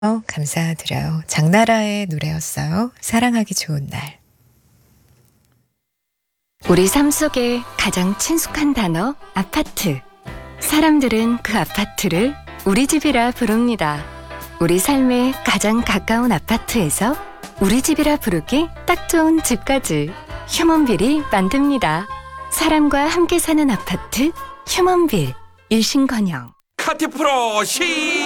감사드려요. 장나라의 노래였어요. 사랑하기 좋은 날. 우리 삶 속에 가장 친숙한 단어 아파트. 사람들은 그 아파트를 우리 집이라 부릅니다. 우리 삶에 가장 가까운 아파트에서 우리 집이라 부르기 딱 좋은 집까지 휴먼빌이 만듭니다. 사람과 함께 사는 아파트 휴먼빌. 일신건영. 카티프로 시